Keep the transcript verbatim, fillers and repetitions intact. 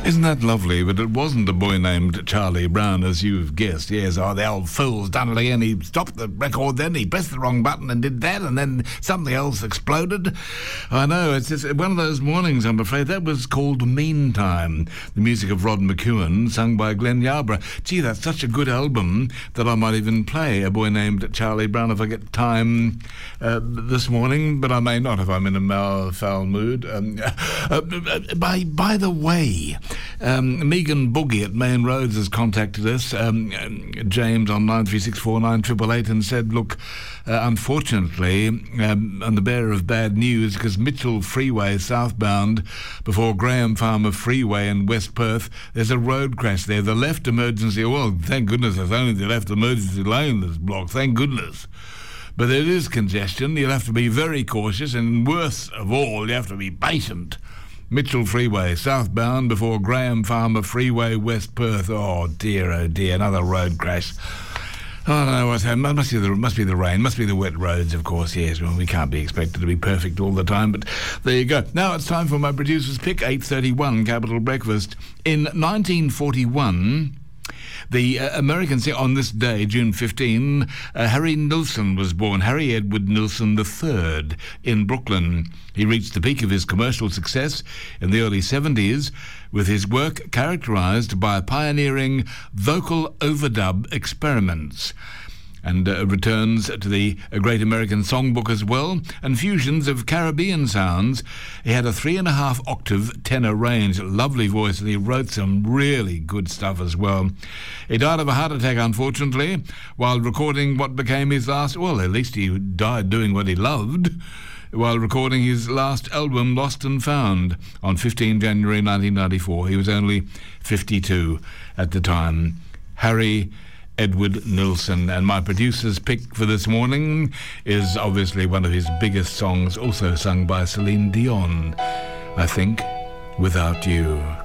Isn't that lovely? But it wasn't a boy named Charlie Brown, as you've guessed. Yes, oh, the old fool's done it again. He stopped the record then, he pressed the wrong button and did that, and then something else exploded. I know, it's just one of those mornings, I'm afraid. That was called Meantime, the music of Rod McEwen, sung by Glenn Yarborough. Gee, that's such a good album that I might even play A Boy Named Charlie Brown if I get time uh, this morning, but I may not if I'm in a mal- foul mood. Um, uh, by, by the way... Um, Megan Boogie at Main Roads has contacted us, um, James on nine three six four nine eight eight eight, and said, look, uh, unfortunately, um, I'm the bearer of bad news because Mitchell Freeway southbound before Graham Farmer Freeway in West Perth, there's a road crash there. The left emergency, well, thank goodness there's only the left emergency lane that's blocked, thank goodness. But there is congestion. You'll have to be very cautious, and worst of all, you have to be patient. Mitchell Freeway, southbound before Graham Farmer Freeway, West Perth. Oh dear, oh dear, another road crash. Oh, I don't know what's happened. Must be the must be the rain, must be the wet roads, of course. Yes, well, we can't be expected to be perfect all the time, but there you go. Now it's time for my producer's pick. eight thirty-one Capital Breakfast. In nineteen forty-one. The uh, American singer on this day, June fifteenth, uh, Harry Nilsson was born, Harry Edward Nilsson the third, in Brooklyn. He reached the peak of his commercial success in the early seventies with his work characterized by pioneering vocal overdub experiments. And uh, returns to the uh, Great American Songbook as well, and fusions of Caribbean sounds. He had a three and a half octave tenor range, lovely voice, and he wrote some really good stuff as well. He died of a heart attack, unfortunately, while recording what became his last, well, at least he died doing what he loved, while recording his last album, Lost and Found, on fifteenth of January nineteen ninety-four. He was only fifty-two at the time. Harry Edward Nilsson, and my producer's pick for this morning is obviously one of his biggest songs, also sung by Celine Dion, I think, Without You.